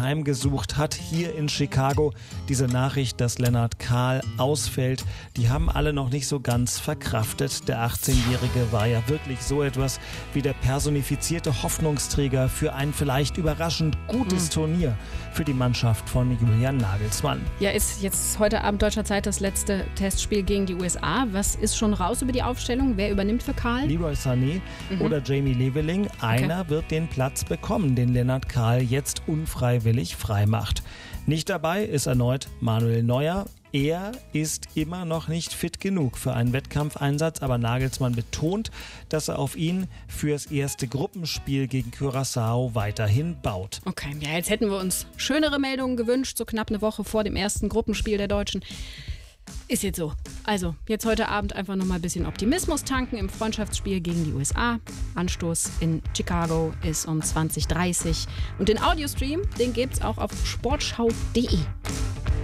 heimgesucht hat hier in Chicago. Diese Nachricht, dass Lennart Kahl ausfällt, die haben alle noch nicht so ganz verkraftet. Der 18-Jährige war ja wirklich so etwas wie der personifizierte Hoffnungsträger für ein vielleicht überraschend gutes Turnier für die Mannschaft von Julian Nagelsmann. Ja, ist jetzt heute Abend deutscher Zeit das letzte Testspiel gegen die USA. Was ist schon raus über die Aufstellung? Wer übernimmt für Kahl? Leroy Sané oder Jamie Leveling. Einer wird den Platz bekommen, den Lennart Kahl jetzt unfreiwillig freimacht. Nicht dabei ist erneut Manuel Neuer. Er ist immer noch nicht fit genug für einen Wettkampfeinsatz, aber Nagelsmann betont, dass er auf ihn fürs erste Gruppenspiel gegen Curaçao weiterhin baut. Okay, ja, jetzt hätten wir uns schönere Meldungen gewünscht, so knapp eine Woche vor dem ersten Gruppenspiel der Deutschen. Ist jetzt so. Also, jetzt heute Abend einfach nochmal ein bisschen Optimismus tanken im Freundschaftsspiel gegen die USA. Anstoß in Chicago ist um 20:30 und den Audiostream, den gibt's auch auf sportschau.de.